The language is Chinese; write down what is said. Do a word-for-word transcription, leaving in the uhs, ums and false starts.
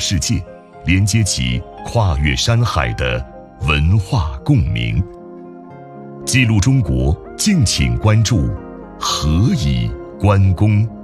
世界，连接起跨越山海的文化共鸣。记录中国，敬请关注何以关公。